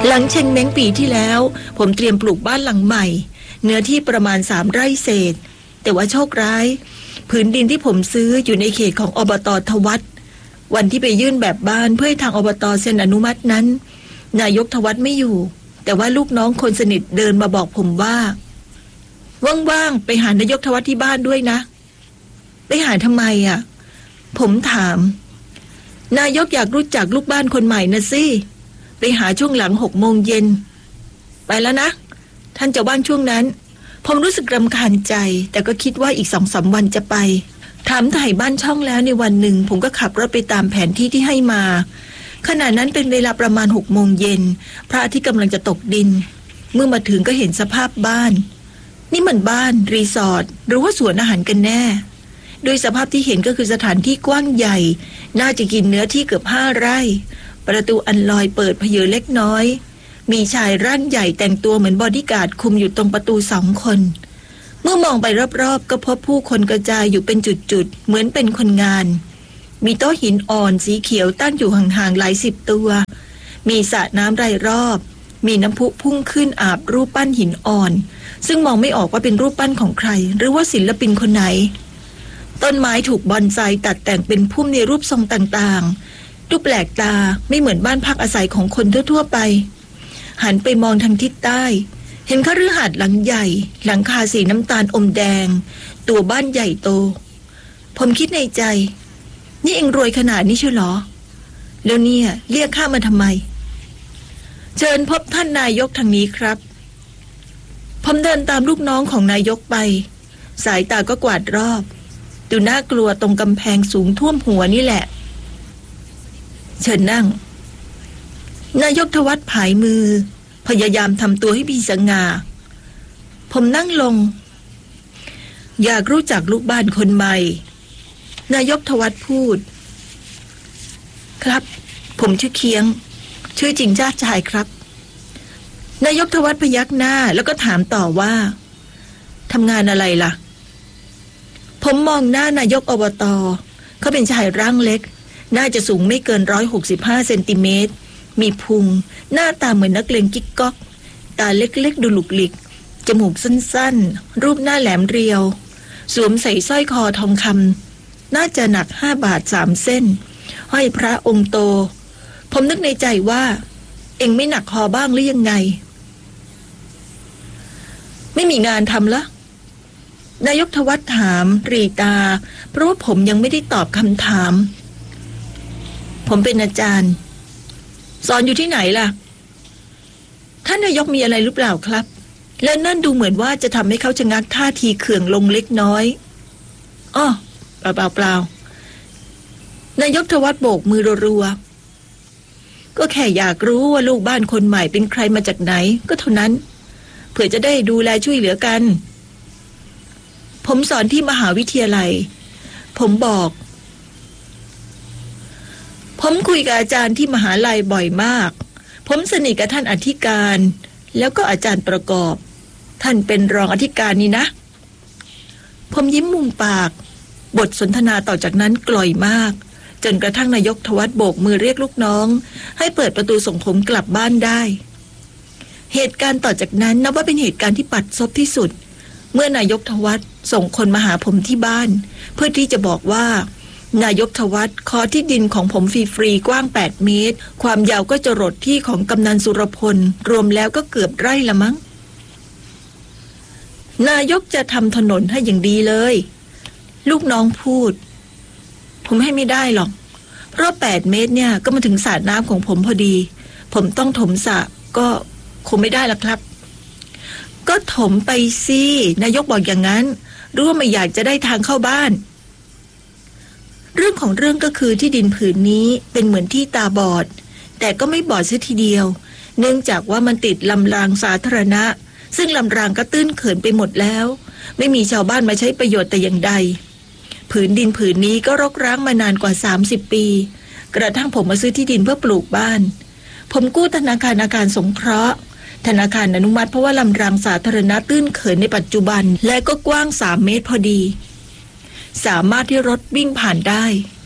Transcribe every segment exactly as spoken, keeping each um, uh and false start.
หลังเชงเม้งปีที่แล้วผมเตรียมปลูกบ้านหลังใหม่เนื้อที่ประมาณสามไร่เศษแต่ว่าโชคร้ายผืนดินที่ผมซื้ออยู่ในเขตของอบต.ทวัฒน์วันที่ไปยื่นแบบบ้านเพื่อให้ทางอบต.เซ็นอนุมัตินั้นนายกทวัฒน์ไม่อยู่แต่ว่าลูกน้องคนสนิทเดินมาบอกผมว่าว่างๆไปหานายกทวัฒน์ที่บ้านด้วยนะไปหาทำไมอ่ะผมถามนายกอยากรู้จักลูกบ้านคนใหม่นะสิไปหาช่วงหลังหกโมงเย็นไปแล้วนะท่านจะว่างช่วงนั้นผมรู้สึกรำคาญใจแต่ก็คิดว่าอีกสองสามวันจะไปถามถ่ายบ้านช่องแล้วในวันหนึ่งผมก็ขับรถไปตามแผนที่ที่ให้มาขณะนั้นเป็นเวลาประมาณหกโมงเย็นพระอาทิตย์กำลังจะตกดินเมื่อมาถึงก็เห็นสภาพบ้านนี่มันบ้านรีสอร์ทหรือว่าสวนอาหารกันแน่โดยสภาพที่เห็นก็คือสถานที่กว้างใหญ่น่าจะกินเนื้อที่เกือบห้าไร่ประตูอันลอยเปิดเผยเล็กน้อยมีชายร่างใหญ่แต่งตัวเหมือนบอดี้การ์ดคุมอยู่ตรงประตูสองคนเมื่อมองไปรอบๆก็พบผู้คนกระจายอยู่เป็นจุดๆเหมือนเป็นคนงานมีโต๊ะหินอ่อนสีเขียวตั้งอยู่ห่างๆหลายสิบตัวมีสระน้ำรายรอบมีน้ำพุพุ่งขึ้นอาบรูปปั้นหินอ่อนซึ่งมองไม่ออกว่าเป็นรูปปั้นของใครหรือว่าศิลปินคนไหนต้นไม้ถูกบอนไซตัดแต่งเป็นพุ่มในรูปทรงต่างๆดูแปลกตาไม่เหมือนบ้านพักอาศัยของคนทั่วๆไปหันไปมองทางทิศใต้เห็นคฤหาสน์หลังใหญ่หลังคาสีน้ำตาลอมแดงตัวบ้านใหญ่โตผมคิดในใจนี่เองรวยขนาดนี้ใช่หรอแล้วเนี่ยเรียกข้ามาทำไมเชิญพบท่านนายกทางนี้ครับผมเดินตามลูกน้องของนายกไปสายตาก็กวาดรอบดูน่ากลัวตรงกำแพงสูงท่วมหัวนี่แหละเชิญนั่งนายกทวัฒน์ผายมือพยายามทำตัวให้มีสง่าผมนั่งลงอยากรู้จักลูกบ้านคนใหม่นายกทวัฒน์พูดครับผมชื่อเคียงชื่อจริงชาติชายครับนายกทวัฒน์พยักหน้าแล้วก็ถามต่อว่าทำงานอะไรล่ะผมมองหน้านายกอบต.เขาเป็นชายร่างเล็กน่าจะสูงไม่เกินร้อยหกสิบห้าเซนติเมตรมีพุงหน้าตาเหมือนนักเลงกิ๊กก๊อกตาเล็กๆดูหลุกหลิกจมูกสั้นๆรูปหน้าแหลมเรียวสวมใส่สร้อยคอทองคำน่าจะหนักห้าบาทสามเส้นห้อยพระองค์โตผมนึกในใจว่าเอ็งไม่หนักคอบ้างหรือยังไงไม่มีงานทำละนายกทวัฒน์ถามรีตาเพราะว่าผมยังไม่ได้ตอบคำถามผมเป็นอาจารย์สอนอยู่ที่ไหนล่ะท่านนายกมีอะไรหรือเปล่าครับและนั่นดูเหมือนว่าจะทำให้เขาชะงักท่าทีเขื่องลงเล็กน้อยอ้อเปล่าเปล่าเปล่านายกทวัฒน์โบกมือรัวๆก็แค่อยากรู้ว่าลูกบ้านคนใหม่เป็นใครมาจากไหนก็เท่านั้นเผื่อจะได้ดูแลช่วยเหลือกันผมสอนที่มหาวิทยาลัยผมบอกผมคุยกับอาจารย์ที่มหาลัยบ่อยมากผมสนิทกับท่านอธิการแล้วก็อาจารย์ประกอบท่านเป็นรองอธิการนี่นะผมยิ้มมุมปากบทสนทนาต่อจากนั้นกล่อยมากจนกระทั่งนายกทวัฒน์โบกมือเรียกลูกน้องให้เปิดประตูส่งผมกลับบ้านได้เหตุการณ์ต่อจากนั้นนับว่าเป็นเหตุการณ์ที่ปัดซบที่สุดเมื่อนายกทวัฒน์ส่งคนมาหาผมที่บ้านเพื่อที่จะบอกว่านายกทวัฒน์ขอที่ดินของผมฟรีๆกว้างแปดเมตรความยาวก็จะรดที่ของกำนันสุรพลรวมแล้วก็เกือบไร่ละมั้งนายกจะทำถนนให้อย่างดีเลยลูกน้องพูดผมให้ไม่ได้หรอกเพราะแปดเมตรเนี่ยก็มาถึงสระน้ำของผมพอดีผมต้องถมสระก็คงไม่ได้ละครับก็ถมไปสินายกบอกอย่างนั้นรู้ว่าไม่อยากจะได้ทางเข้าบ้านเรื่องของเรื่องก็คือที่ดินผืนนี้เป็นเหมือนที่ตาบอดแต่ก็ไม่บอดเสียทีเดียวเนื่องจากว่ามันติดลำรางสาธารณะซึ่งลำรางก็ตื้นเขินไปหมดแล้วไม่มีชาวบ้านมาใช้ประโยชน์แต่อย่างใดผืนดินผืนนี้ก็รกร้างมานานกว่าสามสิบปีกระทั่งผมมาซื้อที่ดินเพื่อปลูกบ้านผมกู้ธนาคารอาคารสงเคราะห์ธนาคารอนุมัติเพราะว่าลำรางสาธารณะตื้นเขินในปัจจุบันและก็กว้างสามเมตรพอดีสามารถที่รถวิ่งผ่านได้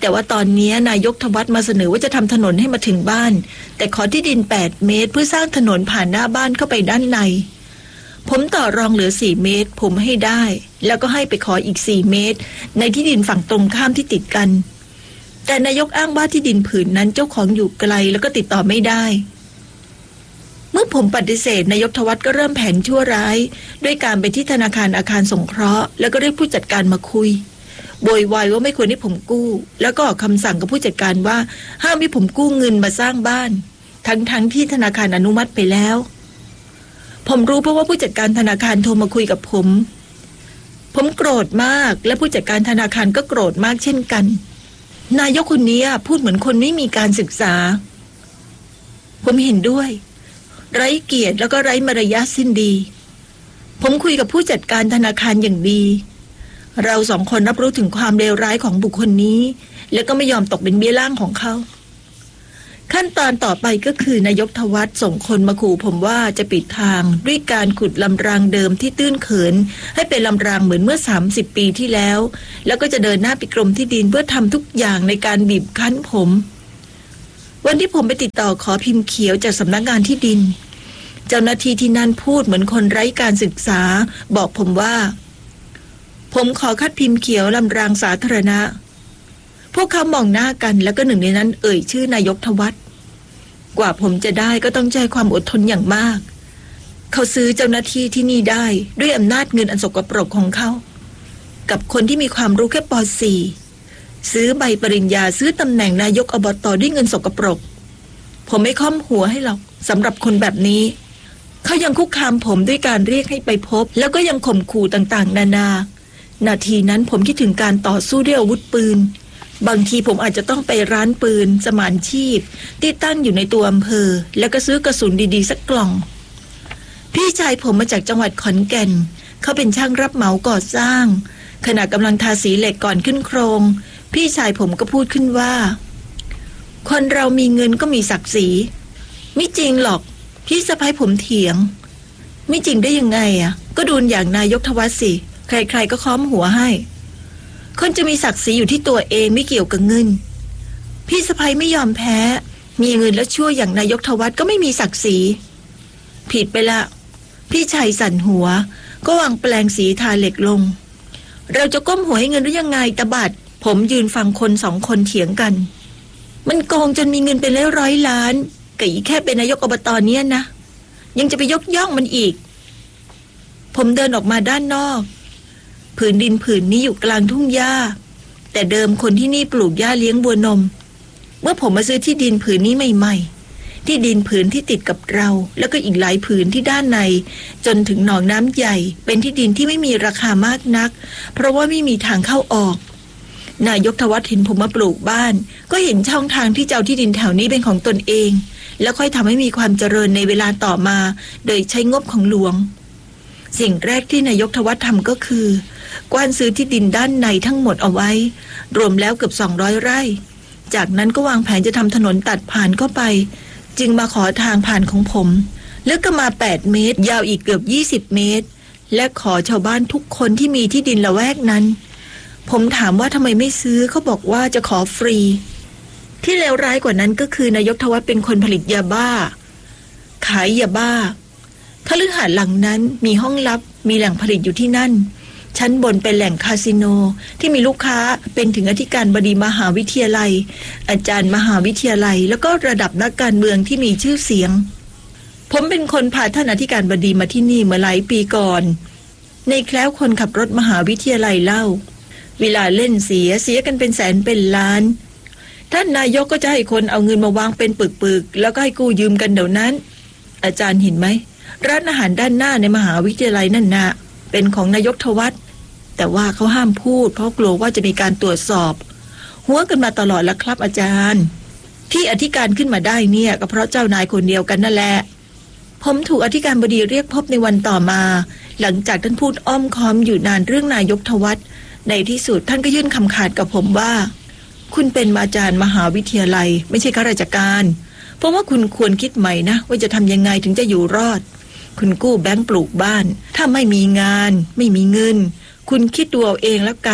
แต่ว่าตอนนี้นายกทวัฒน์มาเสนอว่าจะทำถนนให้มาถึงบ้านแต่ขอที่ดินแปดเมตรเพื่อสร้างถนนผ่านหน้าบ้านเข้าไปด้านในผมต่อรองเหลือสี่เมตรผมให้ได้แล้วก็ให้ไปขออีกสี่เมตรในที่ดินฝั่งตรงข้ามที่ติดกันแต่นายกอ้างว่าที่ดินผืนนั้นเจ้าของอยู่ไกลแล้วก็ติดต่อไม่ได้เมื่อผมปฏิเสธนายกทวัฒน์ก็เริ่มแผนชั่วร้ายด้วยการไปที่ธนาคารอาคารสงเคราะห์แล้วก็เรียกผู้จัดการมาคุยโวยวายว่าไม่ควรให้ผมกู้แล้วก็ออกคำสั่งกับผู้จัดการว่าห้ามให้ผมกู้เงินมาสร้างบ้านทั้งๆ ท, ที่ธนาคารอนุมัติไปแล้วผมรู้เพราะว่าผู้จัดการธนาคารโทรมาคุยกับผมผมโกรธมากและผู้จัดการธนาคารก็โกรธมากเช่นกันนายกคนนี้พูดเหมือนคนไม่มีการศึกษาผมเห็นด้วยไร้เกียรติแล้วก็ไร้มารยาทสิ้นดีผมคุยกับผู้จัดการธนาคารอย่างดีเราสองคนรับรู้ถึงความเลวร้ายของบุคคลนี้และก็ไม่ยอมตกเป็นเบี้ยล่างของเขาขั้นตอนต่อไปก็คือนายกทวัฒน์ส่งคนมาขู่ผมว่าจะปิดทางด้วยการขุดลำรางเดิมที่ตื้นเขินให้เป็นลำรางเหมือนเมื่อสามสิบปีที่แล้วแล้วก็จะเดินหน้าไปกรมที่ดินเพื่อทำทุกอย่างในการบีบคั้นผมวันที่ผมไปติดต่อขอพิมพ์เขียวจากสำนักงานที่ดินเจ้าหน้าที่ที่นั่นพูดเหมือนคนไร้การศึกษาบอกผมว่าผมขอคัดพิมพ์เขียวลำรางสาธารณะพวกเขามองหน้ากันแล้วก็หนึ่งในนั้นเอ่ยชื่อนายกทวัฒน์กว่าผมจะได้ก็ต้องใช้ความอดทนอย่างมากเขาซื้อเจ้าหน้าที่ที่นี่ได้ด้วยอำนาจเงินอันสกปรกของเขากับคนที่มีความรู้แค่ป สี่ ซื้อใบปริญญาซื้อตำแหน่งนายกอบต.ด้วยเงินสกปรกผมไม่ค้อมหัวให้หรอกสำหรับคนแบบนี้เขายังคุกคามผมด้วยการเรียกให้ไปพบแล้วก็ยังข่มขู่ต่างๆนานานาทีนั้นผมคิดถึงการต่อสู้ด้วยอาวุธปืนบางทีผมอาจจะต้องไปร้านปืนสมานชีพที่ตั้งอยู่ในตัวอำเภอแล้วก็ซื้อกระสุนดีๆสักกล่องพี่ชายผมมาจากจังหวัดขอนแก่นเขาเป็นช่างรับเหมาก่อสร้างขณะกำลังทาสีเหล็กก่อนขึ้นโครงพี่ชายผมก็พูดขึ้นว่าคนเรามีเงินก็มีศักดิ์ศรีไม่จริงหรอกพี่สะพ้ายผมเถียงไม่จริงได้ยังไงอ่ะก็ดูอย่างนายกทวัฒน์สิใครๆก็ค้อมหัวให้คนจะมีศักดิ์ศรีอยู่ที่ตัวเองไม่เกี่ยวกับเงินพี่สะพ้ายไม่ยอมแพ้มีเงินแล้วชั่วอย่างนายกทวัฒน์ก็ไม่มีศักดิ์ศรีผิดไปละพี่ชายสั่นหัวก็วางแปลงสีทาเหล็กลงเราจะก้มหัวให้เงินหรือยังไงตะบัดผมยืนฟังคนสองคนเถียงกันมันโกงจนมีเงินเป็นร้อยร้อยล้านกับอีกแค่เป็นนายกอบต.เนี้ยนะยังจะไปยกย่องมันอีกผมเดินออกมาด้านนอกผืนดินผืนนี้อยู่กลางทุ่งหญ้าแต่เดิมคนที่นี่ปลูกหญ้าเลี้ยงบัวนมเมื่อผมมาซื้อที่ดินผืนนี้ใหม่ๆที่ดินผืนที่ติดกับเราแล้วก็อีกหลายผืนที่ด้านในจนถึงหนองน้ำใหญ่เป็นที่ดินที่ไม่มีราคามากนักเพราะว่าไม่มีทางเข้าออกนายกทวัฒน์เห็นผมมาปลูกบ้านก็เห็นช่องทางที่จะเอาที่ดินแถวนี้เป็นของตนเองแล้วค่อยทำให้มีความเจริญในเวลาต่อมาโดยใช้งบของหลวงสิ่งแรกที่นายกทวัฒน์ทำก็คือกว้านซื้อที่ดินด้านในทั้งหมดเอาไว้รวมแล้วเกือบสองร้อยไร่จากนั้นก็วางแผนจะทำถนนตัดผ่านเข้าไปจึงมาขอทางผ่านของผมลึกก็มาแปดเมตรยาวอีกเกือบยี่สิบเมตรและขอชาวบ้านทุกคนที่มีที่ดินละแวกนั้นผมถามว่าทำไมไม่ซื้อเขาบอกว่าจะขอฟรีที่เลวร้ายกว่านั้นก็คือนายกทวัฒน์เป็นคนผลิตยาบ้าขายยาบ้าคฤหาสน์หลังนั้นมีห้องลับมีแหล่งผลิตอยู่ที่นั่นชั้นบนเป็นแหล่งคาสิโนที่มีลูกค้าเป็นถึงอธิการบดีมหาวิทยาลัยอาจารย์มหาวิทยาลัยแล้วก็ระดับนักการเมืองที่มีชื่อเสียงผมเป็นคนพาท่านอธิการบดีมาที่นี่เมื่อหลายปีก่อนในแคล้วคนขับรถมหาวิทยาลัยเล่าเวลาเล่นเสียเสียกันเป็นแสนเป็นล้านท่านนายกก็จะให้คนเอาเงินมาวางเป็นปึกๆแล้วก็ให้กู้ยืมกันเดี๋ยวนั้นอาจารย์เห็นไหมร้านอาหารด้านหน้าในมหาวิทยาลัยนั่นนะเป็นของนายกทวัฒน์แต่ว่าเขาห้ามพูดเพราะกลัวว่าจะมีการตรวจสอบหัวกันมาตลอดแล้วครับอาจารย์ที่อธิการขึ้นมาได้เนี่ยก็เพราะเจ้านายคนเดียวกันนั่นแหละผมถูกอธิการบดีเรียกพบในวันต่อมาหลังจากท่านพูดอ้อมค้อมอยู่นานเรื่องนายกทวัฒน์ในที่สุดท่านก็ยื่นคำขาดกับผมว่าคุณเป็นอาจารย์มหาวิทยาลัยไม่ใช่ข้าราชการเพราะว่าคุณควรคิดใหม่นะว่าจะทำยังไงถึงจะอยู่รอดคุณกู้แบงก์ปลูกบ้านถ้าไม่มีงานไม่มีเงินคุณคิดดูเอาเองแล้วกัน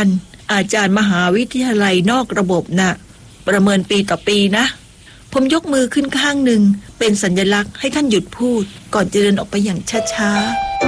อาจารย์มหาวิทยาลัยนอกระบบน่ะประเมินปีต่อปีนะผมยกมือขึ้นข้างหนึ่งเป็นสัญลักษณ์ให้ท่านหยุดพูดก่อนจะเดินออกไปอย่างช้าๆ